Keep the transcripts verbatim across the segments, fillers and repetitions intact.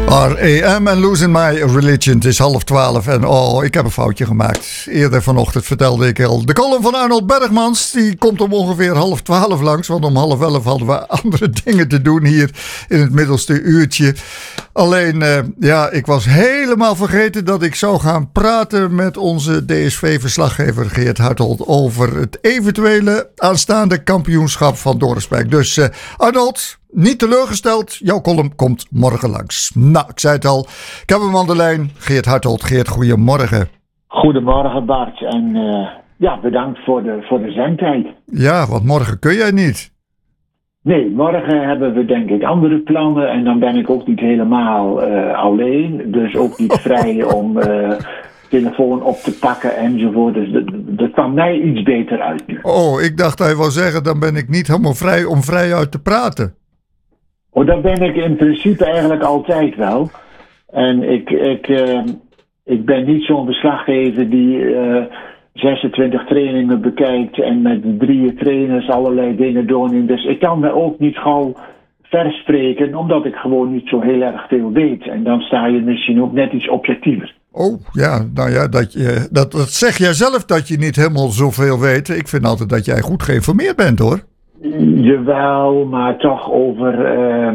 R A M en Losing My Religion. Het is half twaalf en oh, ik heb een foutje gemaakt. Eerder vanochtend vertelde ik al. De column van Arnold Bergmans, die komt om ongeveer half twaalf langs. Want om half elf hadden we andere dingen te doen hier in het middelste uurtje. Alleen, uh, ja, ik was helemaal vergeten dat ik zou gaan praten met onze D S V-verslaggever Geert Hartelt over het eventuele aanstaande kampioenschap van Dorespijk. Dus uh, Arnold, niet teleurgesteld, jouw column komt morgen langs. Nou, ik zei het al, ik heb hem aan de lijn. Geert Hartelt. Geert, goedemorgen. Goedemorgen Bart en uh, ja, bedankt voor de, voor de zendtijd. Ja, want morgen kun jij niet. Nee, morgen hebben we denk ik andere plannen en dan ben ik ook niet helemaal uh, alleen. Dus ook niet vrij om uh, telefoon op te pakken enzovoort. Dus dat, dat kwam mij iets beter uit nu. Oh, ik dacht hij wou zeggen, dan ben ik niet helemaal vrij om vrij uit te praten. Oh, dat ben ik in principe eigenlijk altijd wel. En ik, ik, uh, ik ben niet zo'n verslaggever die uh, zesentwintig trainingen bekijkt en met drie trainers allerlei dingen doorneemt. Dus ik kan me ook niet gauw verspreken, omdat ik gewoon niet zo heel erg veel weet. En dan sta je misschien ook net iets objectiever. Oh, ja, nou ja, dat, je, dat, dat zeg jij zelf dat je niet helemaal zoveel weet. Ik vind altijd dat jij goed geïnformeerd bent, hoor. Jawel, maar toch over... Uh,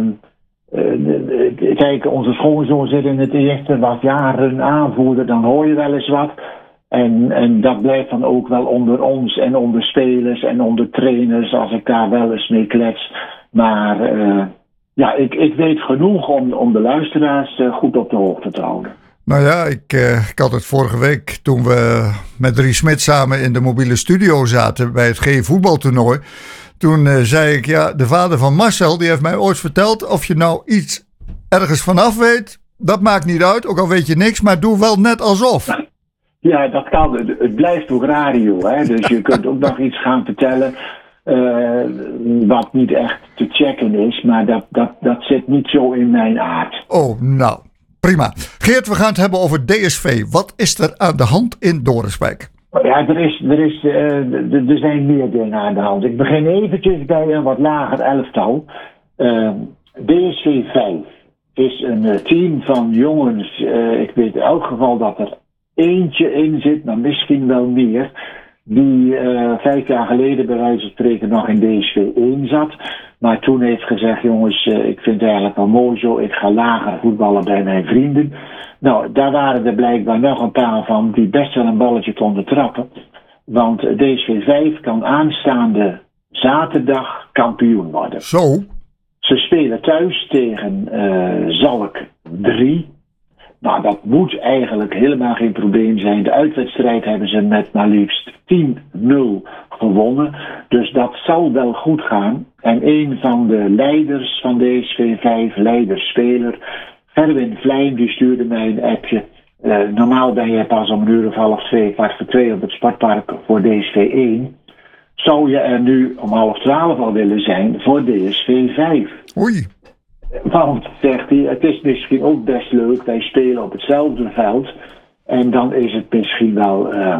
uh, kijk, onze schoonzoon zit in het eerste, was jaren aanvoerder, dan hoor je wel eens wat. En, en dat blijft dan ook wel onder ons en onder spelers en onder trainers, als ik daar wel eens mee klets. Maar uh, ja, ik, ik weet genoeg om, om de luisteraars uh, goed op de hoogte te houden. Nou ja, ik, uh, ik had het vorige week toen we met Dries Smit samen in de mobiele studio zaten bij het G-voetbaltoernooi. Toen uh, zei ik, ja, de vader van Marcel, die heeft mij ooit verteld, of je nou iets ergens vanaf weet, dat maakt niet uit, ook al weet je niks, maar doe wel net alsof. Ja, dat kan. Het, het blijft ook radio, hè. Dus je kunt ook nog iets gaan vertellen uh, wat niet echt te checken is, maar dat, dat, dat zit niet zo in mijn aard. Oh, nou, prima. Geert, we gaan het hebben over D S V. Wat is er aan de hand in Dorespijk? Ja, er, is, er, is, uh, er zijn meer dingen aan de hand. Ik begin eventjes bij een wat lager elftal. Uh, D S V vijf is een uh, team van jongens. Uh, ik weet in elk geval dat er eentje in zit, maar misschien wel meer. Die uh, vijf jaar geleden bij wijze van spreken nog in D S V één zat. Maar toen heeft gezegd, jongens, uh, ik vind het eigenlijk wel mooi zo. Ik ga lager voetballen bij mijn vrienden. Nou, daar waren er blijkbaar nog een paar van die best wel een balletje konden trappen. Want D S V vijf kan aanstaande zaterdag kampioen worden. Zo? Ze spelen thuis tegen uh, Zalk drie. Nou, dat moet eigenlijk helemaal geen probleem zijn. De uitwedstrijd hebben ze met maar liefst tien nul gewonnen. Dus dat zal wel goed gaan. En een van de leiders van D S V vijf, leiderspeler, Erwin Vlijm, die stuurde mij een appje. Uh, normaal ben je pas om een uur of half twee, kwart voor twee op het sportpark voor D S V één. Zou je er nu om half twaalf al willen zijn voor D S V vijf? Oei. Want, zegt hij, het is misschien ook best leuk. Wij spelen op hetzelfde veld. En dan is het misschien wel uh,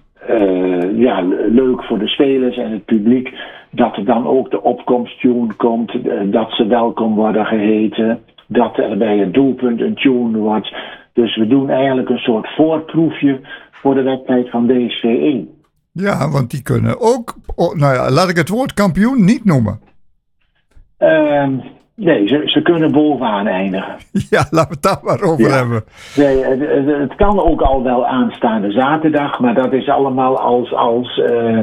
uh, ja, leuk voor de spelers en het publiek. Dat er dan ook de opkomsttune komt. Uh, dat ze welkom worden geheten. Dat er bij het doelpunt een tune wordt. Dus we doen eigenlijk een soort voorproefje voor de wedstrijd van D S V één. Ja, want die kunnen ook, oh, nou ja, laat ik het woord kampioen niet noemen. Uh, nee, ze, ze kunnen bovenaan eindigen. Ja, laten we het daar maar over ja. hebben. Nee, het, het, het kan ook al wel aanstaande zaterdag, maar dat is allemaal als... als uh,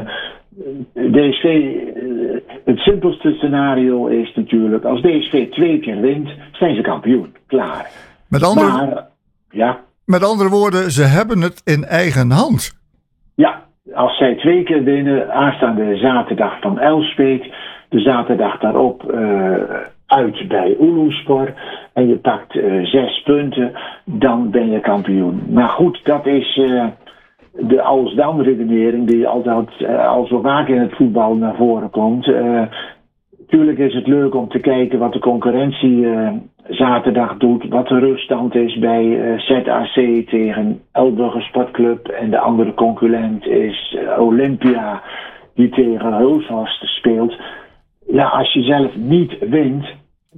D S V, uh, het simpelste scenario is natuurlijk, als D S V twee keer wint, zijn ze kampioen. Klaar. Met andere, maar, ja. met andere woorden, ze hebben het in eigen hand. Ja, als zij twee keer winnen, aanstaande zaterdag van Elspet, de zaterdag daarop uh, uit bij Oeloespor, en je pakt uh, zes punten, dan ben je kampioen. Maar goed, dat is... Uh, de als-dan redenering die altijd uh, al zo vaak in het voetbal naar voren komt. Uh, tuurlijk is het leuk om te kijken wat de concurrentie uh, zaterdag doet. Wat de ruststand is bij uh, Z A C tegen Elburger Sportclub. En de andere concurrent is uh, Olympia die tegen Hulshorst speelt. Ja, als je zelf niet wint,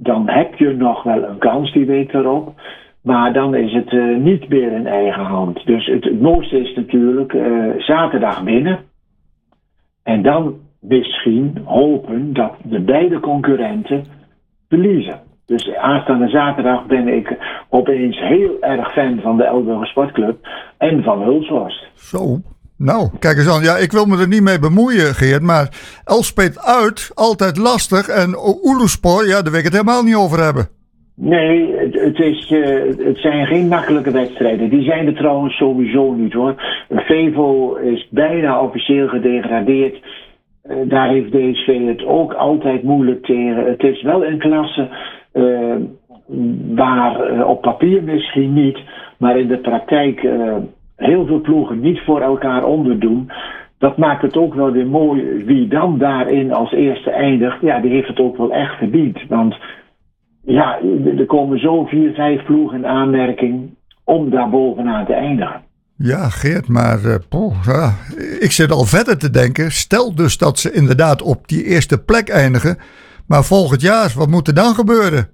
dan heb je nog wel een kans die week erop. Maar dan is het uh, niet meer in eigen hand. Dus het, het mooiste is natuurlijk uh, zaterdag winnen. En dan misschien hopen dat de beide concurrenten verliezen. Dus aanstaande zaterdag ben ik opeens heel erg fan van de Elburger Sportclub en van Hulshorst. Zo, nou, kijk eens aan. Ja, ik wil me er niet mee bemoeien, Geert, maar Elspet uit, altijd lastig. En Oeloespor, ja, daar wil ik het helemaal niet over hebben. Nee, het, het, is, uh, het zijn geen makkelijke wedstrijden. Die zijn er trouwens sowieso niet, hoor. Vevo is bijna officieel gedegradeerd. Uh, daar heeft D S V het ook altijd moeilijk tegen. Het is wel een klasse uh, waar uh, op papier misschien niet, maar in de praktijk uh, heel veel ploegen niet voor elkaar onderdoen. Dat maakt het ook wel weer mooi. Wie dan daarin als eerste eindigt, ja, die heeft het ook wel echt verdiend. Want ja, er komen zo vier, vijf ploegen in aanmerking om daar bovenaan te eindigen. Ja, Geert, maar uh, poh, ja, ik zit al verder te denken. Stel dus dat ze inderdaad op die eerste plek eindigen. Maar volgend jaar, wat moet er dan gebeuren?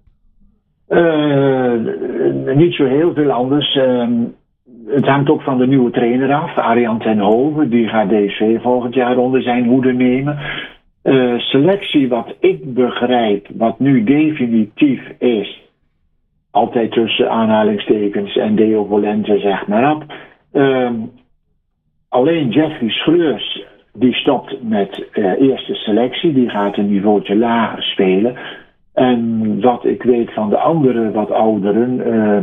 Uh, niet zo heel veel anders. Uh, het hangt ook van de nieuwe trainer af. Arjan ten Hove, die gaat D S V volgend jaar onder zijn hoede nemen. Uh, selectie, wat ik begrijp, wat nu definitief is, altijd tussen aanhalingstekens en Deo Volente, zeg maar op. Uh, alleen Jeffrey Schreurs, die stopt met uh, eerste selectie, die gaat een niveautje lager spelen. En wat ik weet van de andere wat ouderen, uh,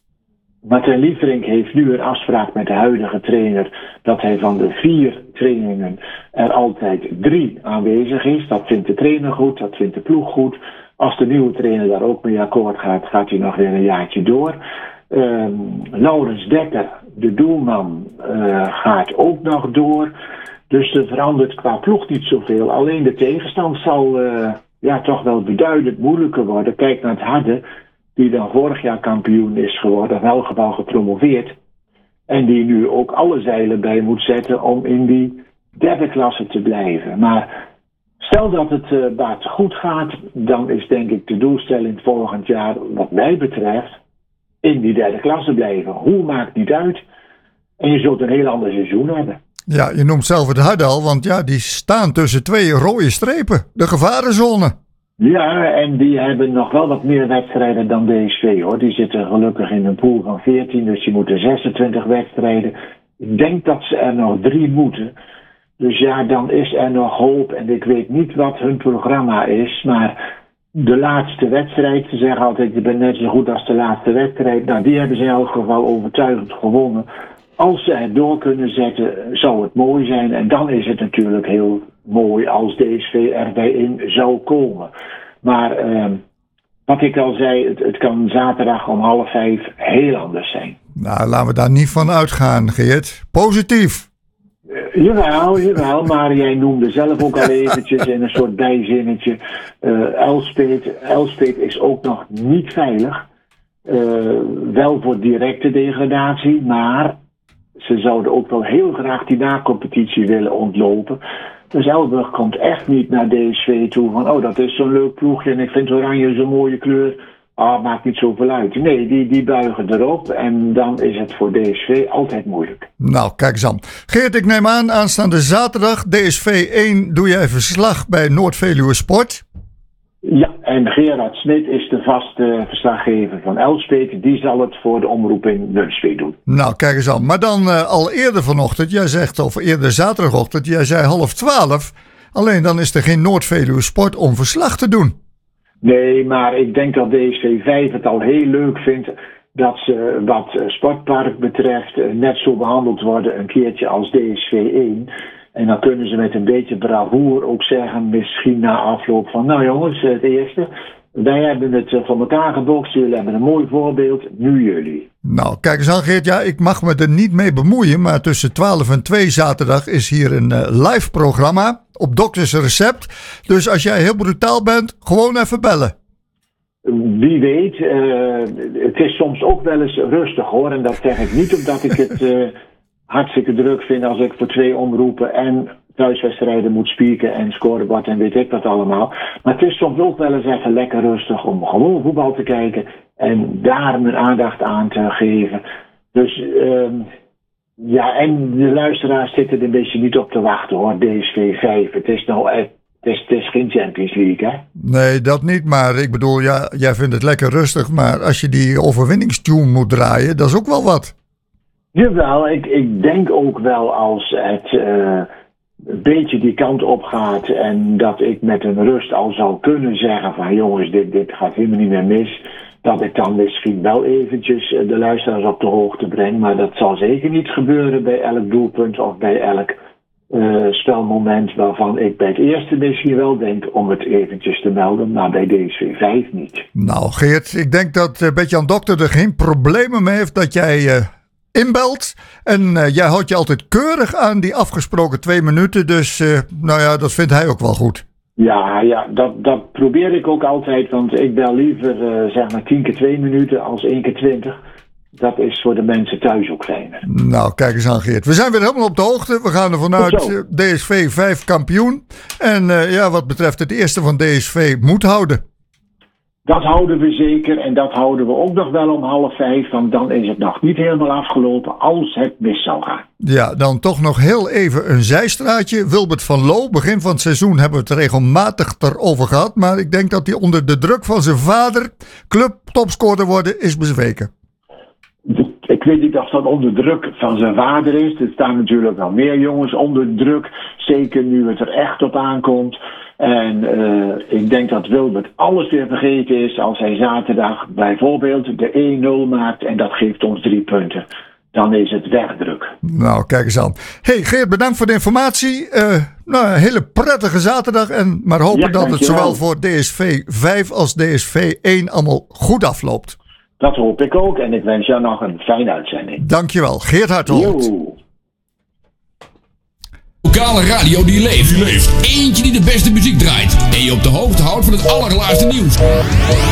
Martijn Liefrink heeft nu een afspraak met de huidige trainer dat hij van de vier trainingen er altijd drie aanwezig is. Dat vindt de trainer goed, dat vindt de ploeg goed. Als de nieuwe trainer daar ook mee akkoord gaat, gaat hij nog weer een jaartje door. Uh, Laurens Dekker, de doelman, uh, gaat ook nog door. Dus er verandert qua ploeg niet zoveel. Alleen de tegenstand zal uh, ja, toch wel beduidend moeilijker worden. Kijk naar het Harde, die dan vorig jaar kampioen is geworden, wel gebouw gepromoveerd. En die nu ook alle zeilen bij moet zetten om in die derde klasse te blijven. Maar stel dat het uh, Bart goed gaat, dan is denk ik de doelstelling volgend jaar, wat mij betreft, in die derde klasse blijven. Hoe maakt niet uit. En je zult een heel ander seizoen hebben. Ja, je noemt zelf het Harde al, want ja, die staan tussen twee rode strepen. De gevarenzone. Ja, en die hebben nog wel wat meer wedstrijden dan D S V, hoor. Die zitten gelukkig in een pool van veertien, dus die moeten zesentwintig wedstrijden. Ik denk dat ze er nog drie moeten. Dus ja, dan is er nog hoop. En ik weet niet wat hun programma is, maar de laatste wedstrijd, ze zeggen altijd, je bent net zo goed als de laatste wedstrijd. Nou, die hebben ze in elk geval overtuigend gewonnen. Als ze het door kunnen zetten, zou het mooi zijn. En dan is het natuurlijk heel mooi als D S V erbij in zou komen. Maar uh, wat ik al zei, het, het kan zaterdag om half vijf heel anders zijn. Nou, laten we daar niet van uitgaan, Geert. Positief. Uh, jawel, jawel, maar jij noemde zelf ook al eventjes in een soort bijzinnetje. Uh, Elspet, Elspet is ook nog niet veilig. Uh, wel voor directe degradatie, maar ze zouden ook wel heel graag die na-competitie willen ontlopen. Dus Elburg komt echt niet naar D S V toe van, oh, dat is zo'n leuk ploegje en ik vind oranje zo'n mooie kleur. Ah, maakt niet zoveel uit. Nee, die, die buigen erop en dan is het voor D S V altijd moeilijk. Nou, kijk eens aan. Geert, ik neem aan, aanstaande zaterdag, D S V één, doe jij verslag bij Noord-Veluwe Sport? Ja, en Gerard Smit is de vaste verslaggever van Elspet. Die zal het voor de omroep in Nunspeet doen. Nou, kijk eens aan. Maar dan uh, al eerder vanochtend, jij zegt, of eerder zaterdagochtend, jij zei half twaalf. Alleen dan is er geen Noord-Veluwe Sport om verslag te doen. Nee, maar ik denk dat D S V vijf het al heel leuk vindt dat ze wat sportpark betreft net zo behandeld worden een keertje als D S V één. En dan kunnen ze met een beetje bravoer ook zeggen, misschien na afloop van, nou jongens, het eerste, wij hebben het voor elkaar gebokst, jullie hebben een mooi voorbeeld, nu jullie. Nou, kijk eens aan, Geert, ja, ik mag me er niet mee bemoeien, maar tussen twaalf en twee zaterdag is hier een uh, live programma op Dokters Recept. Dus als jij heel brutaal bent, gewoon even bellen. Wie weet, uh, het is soms ook wel eens rustig, hoor, en dat zeg ik niet omdat ik het Uh, hartstikke druk vind als ik voor twee omroepen en thuiswedstrijden moet spieken en scorebord en weet ik wat allemaal. Maar het is soms ook wel eens even lekker rustig om gewoon voetbal te kijken en daar mijn aandacht aan te geven. Dus um, ja, en de luisteraars zitten er een beetje niet op te wachten hoor, D S V vijf. Het is nou echt. Het is, het is geen Champions League, hè? Nee, dat niet. Maar ik bedoel, ja, jij vindt het lekker rustig. Maar als je die overwinningstune moet draaien, dat is ook wel wat. Jawel, ik, ik denk ook wel als het uh, een beetje die kant op gaat. En dat ik met een rust al zou kunnen zeggen van jongens, dit, dit gaat helemaal niet meer mis. Dat ik dan misschien wel eventjes de luisteraars op de hoogte breng. Maar dat zal zeker niet gebeuren bij elk doelpunt of bij elk Uh, spelmoment waarvan ik bij het eerste misschien wel denk om het eventjes te melden, maar bij D S V vijf niet. Nou Geert, ik denk dat uh, Bert-Jan Dokter er geen problemen mee heeft dat jij uh, inbelt. En uh, jij houdt je altijd keurig aan die afgesproken twee minuten, dus uh, nou ja, dat vindt hij ook wel goed. Ja, ja dat, dat probeer ik ook altijd, want ik bel liever uh, zeg maar tien keer twee minuten als één keer twintig. Dat is voor de mensen thuis ook fijner. Nou, kijk eens aan Geert. We zijn weer helemaal op de hoogte. We gaan er vanuit D S V vijf kampioen. En uh, ja, wat betreft het eerste van D S V moet houden. Dat houden we zeker. En dat houden we ook nog wel om half vijf. Want dan is het nog niet helemaal afgelopen als het mis zou gaan. Ja, dan toch nog heel even een zijstraatje. Wilbert van Loo. Begin van het seizoen hebben we het regelmatig erover gehad. Maar ik denk dat hij onder de druk van zijn vader clubtopscorer worden is bezweken. Ik weet niet of dat onder druk van zijn vader is. Er staan natuurlijk wel meer jongens onder druk. Zeker nu het er echt op aankomt. En uh, ik denk dat Wilbert alles weer vergeten is als hij zaterdag bijvoorbeeld de één nul maakt. En dat geeft ons drie punten. Dan is het wegdruk. Nou, kijk eens aan. Hey Geert, bedankt voor de informatie. Uh, nou, een hele prettige zaterdag. En maar hopen ja, dat het zowel voor D S V vijf als D S V één allemaal goed afloopt. Dat hoop ik ook en ik wens jou nog een fijne uitzending. Dankjewel, Geert Hartog. Lokale radio die leeft. die leeft. Eentje die de beste muziek draait. En je op de hoogte houdt van het allerlaatste nieuws.